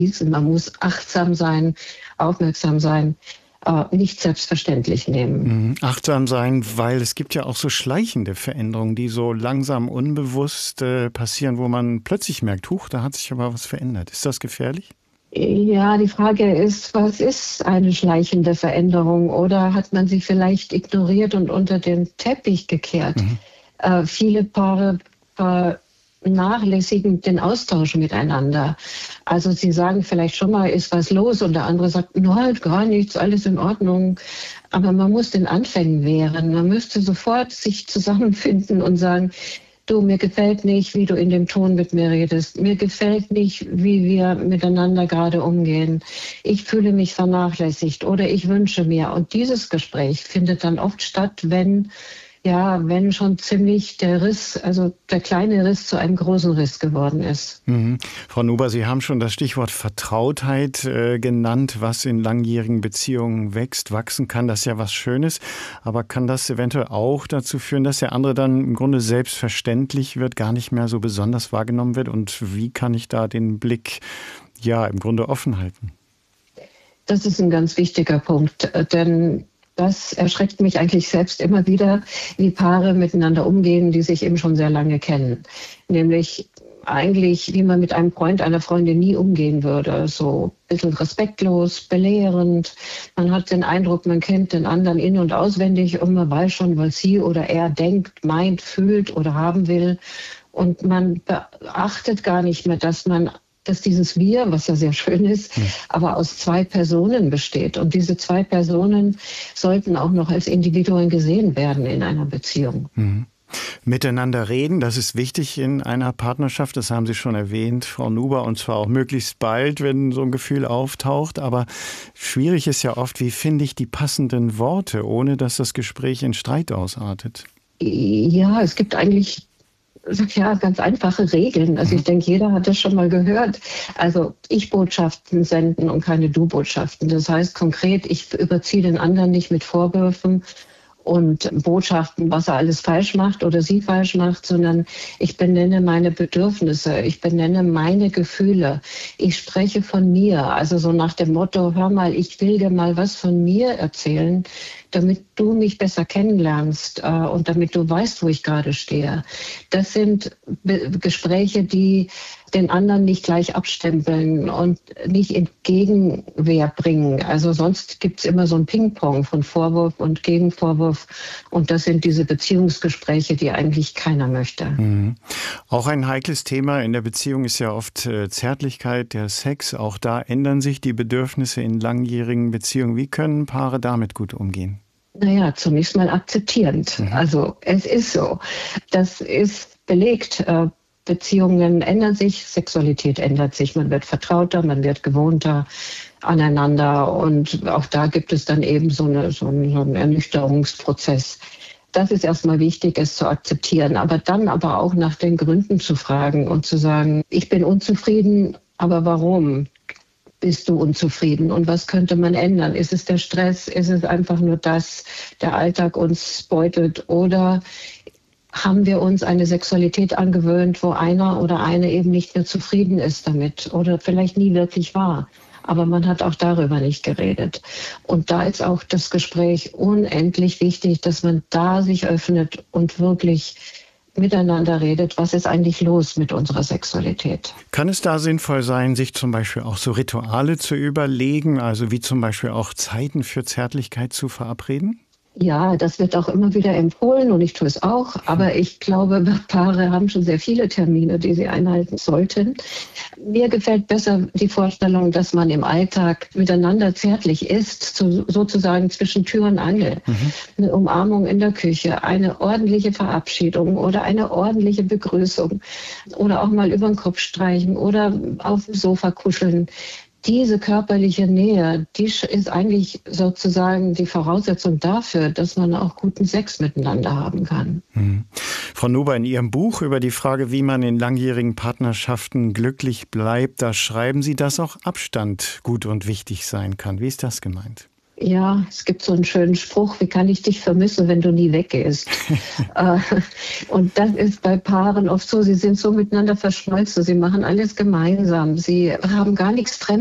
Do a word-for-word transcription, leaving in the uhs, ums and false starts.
Man muss achtsam sein, aufmerksam sein, äh, nicht selbstverständlich nehmen. Mhm. Achtsam sein, weil es gibt ja auch so schleichende Veränderungen, die so langsam unbewusst äh, passieren, wo man plötzlich merkt, huch, da hat sich aber was verändert. Ist das gefährlich? Ja, die Frage ist, was ist eine schleichende Veränderung? Oder hat man sie vielleicht ignoriert und unter den Teppich gekehrt? Mhm. Äh, viele Paare vernachlässigen den Austausch miteinander. Also sie sagen vielleicht schon mal, ist was los? Und der andere sagt, nein, gar nichts, alles in Ordnung. Aber man muss den Anfängen wehren. Man müsste sofort sich zusammenfinden und sagen, du, mir gefällt nicht, wie du in dem Ton mit mir redest. Mir gefällt nicht, wie wir miteinander gerade umgehen. Ich fühle mich vernachlässigt oder ich wünsche mir. Und dieses Gespräch findet dann oft statt, wenn Ja, wenn schon ziemlich der Riss, also der kleine Riss zu einem großen Riss geworden ist. Mhm. Frau Nuber, Sie haben schon das Stichwort Vertrautheit äh, genannt, was in langjährigen Beziehungen wächst, wachsen kann. Das ist ja was Schönes, aber kann das eventuell auch dazu führen, dass der andere dann im Grunde selbstverständlich wird, gar nicht mehr so besonders wahrgenommen wird? Und wie kann ich da den Blick ja im Grunde offen halten? Das ist ein ganz wichtiger Punkt, denn das erschreckt mich eigentlich selbst immer wieder, wie Paare miteinander umgehen, die sich eben schon sehr lange kennen. Nämlich eigentlich, wie man mit einem Freund, einer Freundin nie umgehen würde. So ein bisschen respektlos, belehrend. Man hat den Eindruck, man kennt den anderen in- und auswendig und man weiß schon, was sie oder er denkt, meint, fühlt oder haben will. Und man beachtet gar nicht mehr, dass man dass dieses Wir, was ja sehr schön ist, hm. aber aus zwei Personen besteht. Und diese zwei Personen sollten auch noch als Individuen gesehen werden in einer Beziehung. Hm. Miteinander reden, das ist wichtig in einer Partnerschaft, das haben Sie schon erwähnt, Frau Nuber, und zwar auch möglichst bald, wenn so ein Gefühl auftaucht. Aber schwierig ist ja oft, wie finde ich die passenden Worte, ohne dass das Gespräch in Streit ausartet? Ja, es gibt eigentlich Ja, ganz einfache Regeln. Also ich denke, jeder hat das schon mal gehört. Also Ich-Botschaften senden und keine Du-Botschaften. Das heißt konkret, ich überziehe den anderen nicht mit Vorwürfen und Botschaften, was er alles falsch macht oder sie falsch macht, sondern ich benenne meine Bedürfnisse, ich benenne meine Gefühle. Ich spreche von mir, also so nach dem Motto, hör mal, ich will dir mal was von mir erzählen, damit du mich besser kennenlernst äh, und damit du weißt, wo ich gerade stehe. Das sind Be- Gespräche, die den anderen nicht gleich abstempeln und nicht in Gegenwehr bringen. Also sonst gibt's immer so ein Ping-Pong von Vorwurf und Gegenvorwurf. Und das sind diese Beziehungsgespräche, die eigentlich keiner möchte. Mhm. Auch ein heikles Thema in der Beziehung ist ja oft äh, Zärtlichkeit, der Sex. Auch da ändern sich die Bedürfnisse in langjährigen Beziehungen. Wie können Paare damit gut umgehen? Naja, zunächst mal akzeptierend. Mhm. Also es ist so. Das ist belegt. Äh, Beziehungen ändern sich, Sexualität ändert sich. Man wird vertrauter, man wird gewohnter aneinander. Und auch da gibt es dann eben so, eine, so, einen, so einen Ernüchterungsprozess. Das ist erstmal wichtig, es zu akzeptieren. Aber dann aber auch nach den Gründen zu fragen und zu sagen, ich bin unzufrieden, aber warum bist du unzufrieden und was könnte man ändern? Ist es der Stress? Ist es einfach nur das, der Alltag uns beutelt? Oder haben wir uns eine Sexualität angewöhnt, wo einer oder eine eben nicht mehr zufrieden ist damit oder vielleicht nie wirklich war? Aber man hat auch darüber nicht geredet. Und da ist auch das Gespräch unendlich wichtig, dass man da sich öffnet und wirklich miteinander redet, was ist eigentlich los mit unserer Sexualität. Kann es da sinnvoll sein, sich zum Beispiel auch so Rituale zu überlegen, also wie zum Beispiel auch Zeiten für Zärtlichkeit zu verabreden? Ja, das wird auch immer wieder empfohlen und ich tue es auch. Aber ich glaube, Paare haben schon sehr viele Termine, die sie einhalten sollten. Mir gefällt besser die Vorstellung, dass man im Alltag miteinander zärtlich ist, so, sozusagen zwischen Tür und Angel. Mhm. Eine Umarmung in der Küche, eine ordentliche Verabschiedung oder eine ordentliche Begrüßung oder auch mal über den Kopf streichen oder auf dem Sofa kuscheln. Diese körperliche Nähe, die ist eigentlich sozusagen die Voraussetzung dafür, dass man auch guten Sex miteinander haben kann. Hm. Frau Nuber, in Ihrem Buch über die Frage, wie man in langjährigen Partnerschaften glücklich bleibt, da schreiben Sie, dass auch Abstand gut und wichtig sein kann. Wie ist das gemeint? Ja, es gibt so einen schönen Spruch, wie kann ich dich vermissen, wenn du nie weggehst? äh, und das ist bei Paaren oft so, sie sind so miteinander verschmolzen, sie machen alles gemeinsam, sie haben gar nichts Fremdes